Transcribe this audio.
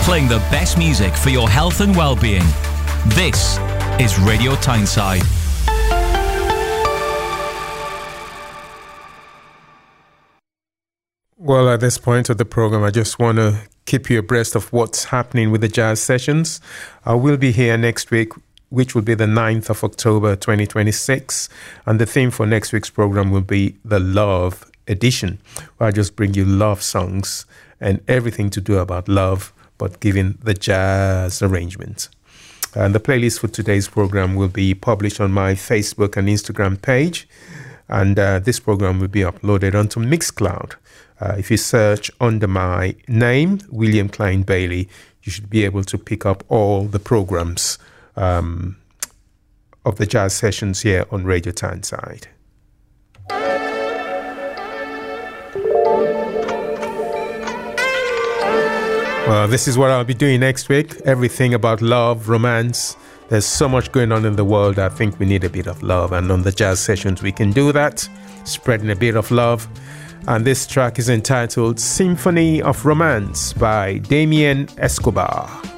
playing the best music for your health and well-being. This is Radio Tyneside. Well, at this point of the program, I just want to keep you abreast of what's happening with the jazz sessions. I will be here next week, which will be the 9th of October 2026. And the theme for next week's program will be the Love Edition, where I just bring you love songs and everything to do about love, but given the jazz arrangement. And the playlist for today's program will be published on my Facebook and Instagram page. And this program will be uploaded onto Mixcloud. If you search under my name, William Klein Bailey, you should be able to pick up all the programs of the jazz sessions here on Radio Tyneside. Well, this is what I'll be doing next week. Everything about love, romance. There's so much going on in the world. I think we need a bit of love. And on the jazz sessions, we can do that, spreading a bit of love. And this track is entitled Symphony of Romance by Damien Escobar.